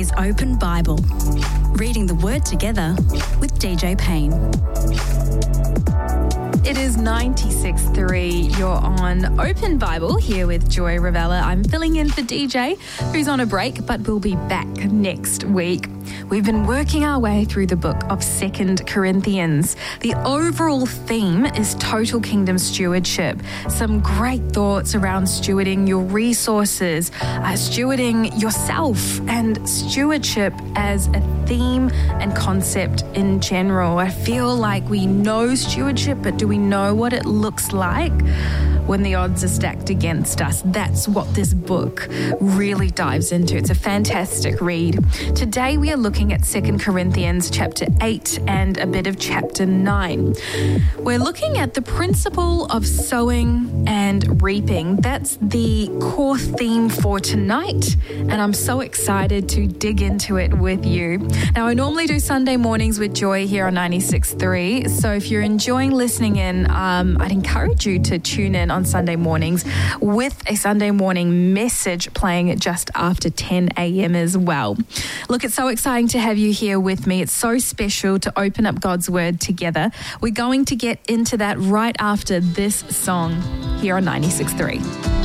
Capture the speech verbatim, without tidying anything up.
is Open Bible, reading the Word together with D J Payne. It is ninety-six point three. You're on Open Bible here with Joy Ravella. I'm filling in for D J, who's on a break, but we'll be back next week. We've been working our way through the book of Second Corinthians. The overall theme is total kingdom stewardship. Some great thoughts around stewarding your resources, uh, stewarding yourself, and stewardship as a theme and concept in general. I feel like we know stewardship, but do we know what it looks like when the odds are stacked against us? That's what this book really dives into. It's a fantastic read. Today we are looking at Second Corinthians chapter eight and a bit of chapter nine. We're looking at the principle of sowing and reaping. That's the core theme for tonight, and I'm so excited to dig into it with you. Now, I normally do Sunday mornings with Joy here on ninety-six point three, so if you're enjoying listening in, um, I'd encourage you to tune in on Sunday mornings with a Sunday morning message playing just after ten a.m. as well. Look, it's so exciting to have you here with me. It's so special to open up God's Word together. We're going to get into that right after this song here on ninety-six point three.